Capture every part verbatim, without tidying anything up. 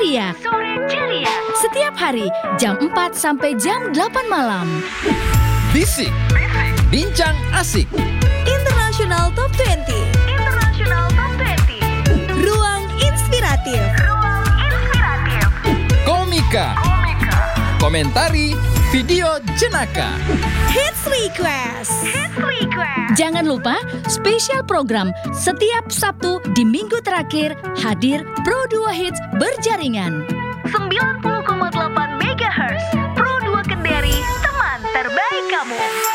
ceria. Sore ceria. Setiap hari jam empat sampai jam delapan malam. Bisik, bincang asik. International Top dua puluh. International Top dua puluh. Ruang inspiratif. Ruang inspiratif. Komika. Komika. Komentari video jenaka. Hits Request. Hits Request. Jangan lupa spesial program setiap Sabtu di minggu terakhir hadir Pro dua Hits berjaringan. sembilan puluh koma delapan megahertz. Pro dua Kendari, teman terbaik kamu.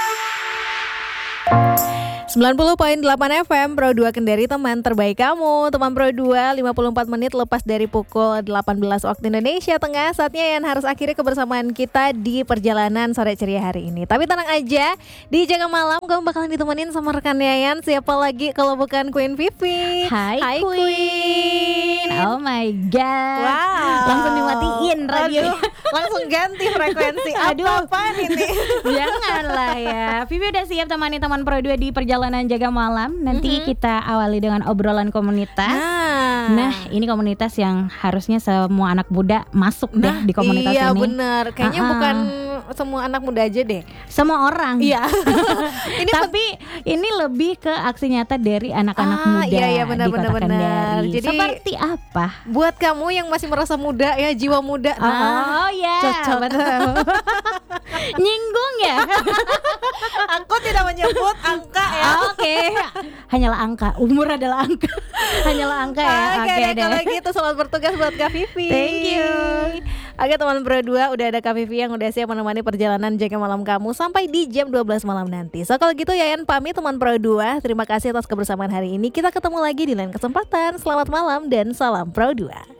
sembilan puluh koma delapan F M Pro dua Kendari, teman terbaik kamu. Teman Pro dua, lima puluh empat menit lepas dari pukul delapan belas waktu Indonesia Tengah. Saatnya yang harus akhiri kebersamaan kita di perjalanan sore ceria hari ini. Tapi tenang aja, di Jaga Malam kamu bakalan ditemenin sama rekan Yayan. Siapa lagi kalau bukan Queen Vivi. Hai, Hai Queen. Queen. Oh my god. Wow. Langsung dimatiin radio. Aduh, langsung ganti frekuensi. Aduh. Apa-apaan ini? Janganlah ya. Vivi udah siap temani teman Pro dua di perjalanan Jaga Malam. Nanti Mm-hmm. kita awali dengan obrolan komunitas. Nah, Nah, ini komunitas yang harusnya semua anak muda masuk nah, deh di komunitas iya, ini. bener. Kayaknya Uh-uh. bukan semua anak muda aja deh. Semua orang. Iya. Ini Tapi ini lebih ke aksi nyata dari anak-anak Ah, muda iya, iya, benar, di Kota benar, benar. Kendari. Jadi- Seperti apa? buat kamu yang masih merasa muda ya, jiwa muda. Nah, oh ya, cocok. betul. Nyinggung ya. aku tidak menyebut angka ya. Ah, Oke, hanyalah angka. Umur adalah angka. Hanyalah angka ya. Oke Oke deh, deh. kalau gitu selamat bertugas buat Kak Vivi. Thank you. Oke teman Pro dua, udah ada Kak Vivi yang udah siap menemani perjalanan Jaga Malam kamu sampai di jam dua belas malam nanti. So kalau gitu Yayan pamit teman Pro dua. Terima kasih atas kebersamaan hari ini. Kita ketemu lagi di lain kesempatan. Selamat malam dan salam Pro dua.